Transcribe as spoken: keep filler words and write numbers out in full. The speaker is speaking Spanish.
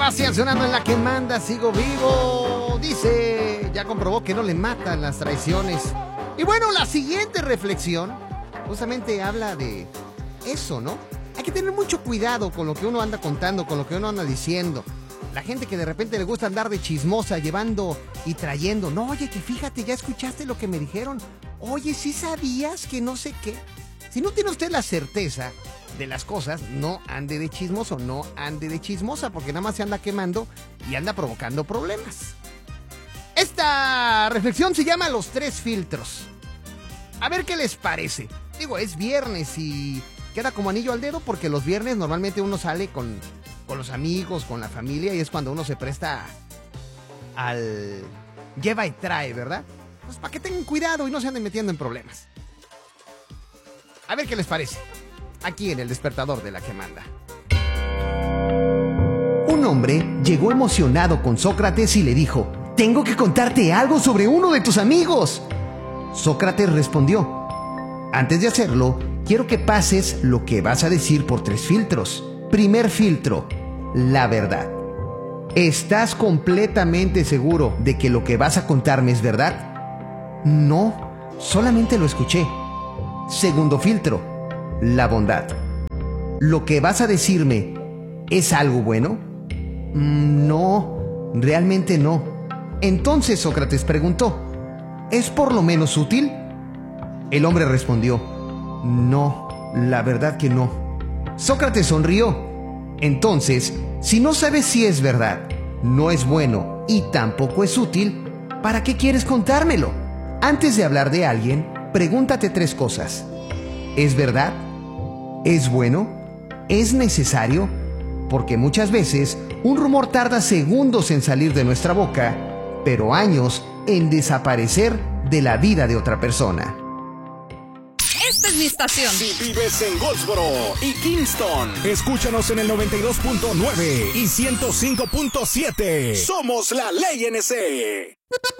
Sebastián sonando en La que manda, sigo vivo. Dice, ya comprobó que no le matan las traiciones. Y bueno, la siguiente reflexión justamente habla de eso, ¿no? Hay que tener mucho cuidado con lo que uno anda contando, con lo que uno anda diciendo. La gente que de repente le gusta andar de chismosa, llevando y trayendo. No, oye, que fíjate, ya escuchaste lo que me dijeron. Oye, ¿sí sabías que no sé qué? Si no tiene usted la certeza de las cosas, no ande de chismoso, no ande de chismosa, porque nada más se anda quemando y anda provocando problemas. Esta reflexión se llama Los Tres Filtros. A ver qué les parece. Digo, es viernes y queda como anillo al dedo, porque los viernes normalmente uno sale con, con los amigos, con la familia, y es cuando uno se presta al lleva y trae, ¿verdad? Pues para que tengan cuidado y no se anden metiendo en problemas. A ver qué les parece. Aquí en El Despertador de La que manda. Un hombre llegó emocionado con Sócrates y le dijo: «Tengo que contarte algo sobre uno de tus amigos». Sócrates respondió: «Antes de hacerlo, quiero que pases lo que vas a decir por tres filtros. Primer filtro, la verdad. ¿Estás completamente seguro de que lo que vas a contarme es verdad?». «No, solamente lo escuché». Segundo filtro, la bondad. ¿Lo que vas a decirme es algo bueno? Mm, no, realmente no. Entonces Sócrates preguntó: ¿es por lo menos útil? El hombre respondió: no, la verdad que no. Sócrates sonrió. Entonces, si no sabes si es verdad, no es bueno y tampoco es útil, ¿para qué quieres contármelo? Antes de hablar de alguien, pregúntate tres cosas. ¿Es verdad? ¿Es bueno? ¿Es necesario? Porque muchas veces un rumor tarda segundos en salir de nuestra boca, pero años en desaparecer de la vida de otra persona. Esta es mi estación. Si vives en Goldsboro y Kingston, escúchanos en el noventa y dos punto nueve y ciento cinco punto siete. Somos la Ley N C.